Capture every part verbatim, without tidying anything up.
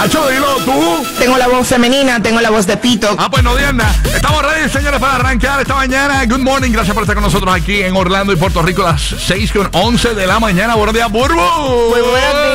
Hacho, dilo tú. Tengo la voz femenina, tengo la voz de pito. Ah, pues no digan nada. Estamos ready, señores, para arrancar esta mañana. Good morning, gracias por estar con nosotros aquí en Orlando y Puerto Rico a las seis con once de la mañana. Buenos días, Burbu. Muy buenos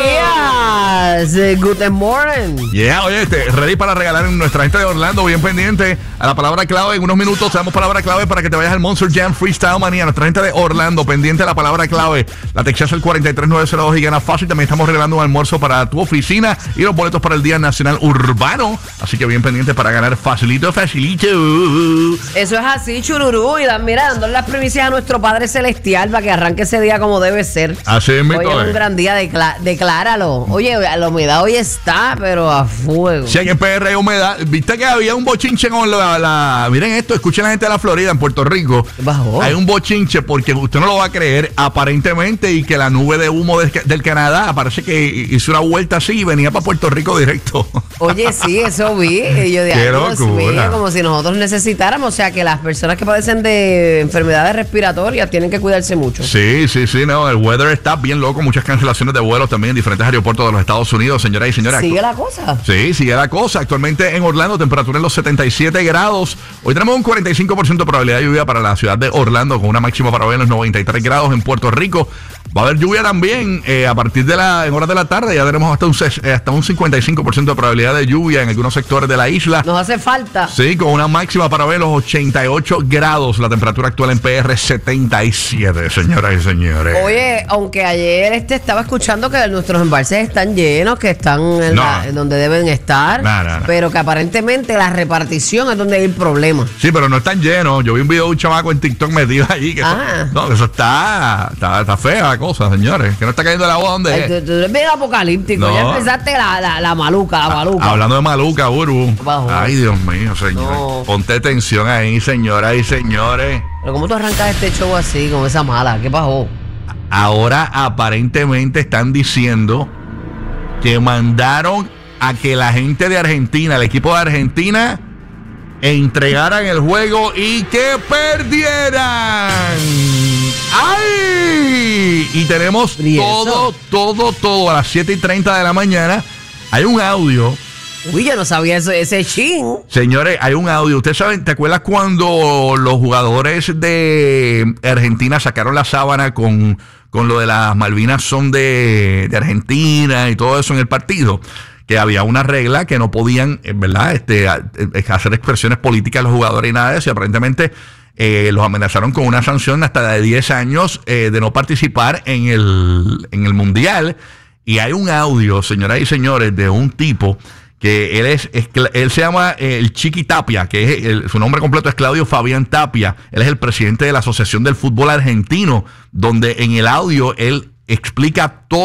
días. Eh, Good morning. Yeah, oye, este, ready para regalar en nuestra gente de Orlando, bien pendiente a la palabra clave. En unos minutos te damos palabra clave para que te vayas al Monster Jam Freestyle Manía. Nuestra gente de Orlando, pendiente a la palabra clave. La textas al cuatro tres nueve cero dos y gana fácil. También estamos regalando un almuerzo para tu oficina y los boletos para el Día Nacional Urbano. Así que bien pendiente para ganar facilito, facilito. Eso es así, chururú. Y dan, mira, dándole las primicias a nuestro Padre Celestial para que arranque ese día como debe ser. Así es, mi Hoy es un gran día, decla- decláralo. Oye, la humedad hoy está, pero a fuego. Si hay en P R hay humedad. Viste que había un bochinche con la, la... Miren esto, escuchen la gente de la Florida, en Puerto Rico. ¿Qué bajó? Hay un bochinche porque usted no lo va a creer, aparentemente, y que la nube de humo de, del Canadá parece que hizo una vuelta así y venía para Puerto Rico directo. Oye, sí, eso vi. Y yo dije, Qué Dios locura. mío, como si nosotros necesitáramos. O sea, que las personas que padecen de enfermedades respiratorias tienen que cuidarse mucho. Sí, sí, sí, no, el weather está bien loco, muchas cancelaciones de vuelos también en diferentes aeropuertos de los Estados Unidos, señoras y señores. Sigue la cosa. Sí, sigue la cosa. Actualmente en Orlando, temperatura en los setenta y siete grados. Hoy tenemos un cuarenta y cinco por ciento de probabilidad de lluvia para la ciudad de Orlando, con una máxima para hoy en los noventa y tres grados. En Puerto Rico va a haber lluvia también eh, a partir de la en horas de la tarde. Ya tenemos hasta un, eh, hasta un cincuenta y cinco por ciento de probabilidad de lluvia en algunos sectores de la isla. Nos hace falta. Sí, con una máxima para hoy en los ochenta y ocho grados. La temperatura actual en P R setenta y siete, señoras y señores. Oye, aunque ayer este estaba escuchando que nuestros embalses están llenos, que están en, No. la- en donde deben estar, No, no, no. pero que aparentemente la repartición es donde hay el problema. Sí, pero no están llenos. Yo vi un video de un chamaco en TikTok metido allí. Que Ah. eso, no, que eso está, está, está fea la cosa, señores. Que no está cayendo el agua donde Ay, es. tú, tú eres bien apocalíptico. No. Ya empezaste la, la, la maluca, la maluca. Hablando de maluca, Burbu. Bajo. Ay, Dios mío, señor. No. Ponte tensión ahí, señoras y señores. Pero ¿cómo tú arrancas este show así, con esa mala? ¿Qué pasó? Ahora aparentemente están diciendo que mandaron a que la gente de Argentina, el equipo de Argentina, entregaran el juego y que perdieran. ¡Ay! Y tenemos ¿Y todo, eso? todo, todo a las siete y treinta de la mañana. Hay un audio. Uy, yo no sabía eso, ese chin. Señores, hay un audio. Ustedes saben, ¿te acuerdas cuando los jugadores de Argentina sacaron la sábana con, con lo de las Malvinas son de, de Argentina y todo eso en el partido? Que había una regla que no podían, eh, ¿verdad? Este, a- eh, hacer expresiones políticas los jugadores y nada de eso. Y aparentemente eh, los amenazaron con una sanción hasta de diez años eh, de no participar en el, en el Mundial. Y hay un audio, señoras y señores, de un tipo que él es, es él se llama eh, el Chiqui Tapia, que es el, su nombre completo es Claudio Fabián Tapia. Él es el presidente de la Asociación del Fútbol Argentino, donde en el audio él explica todo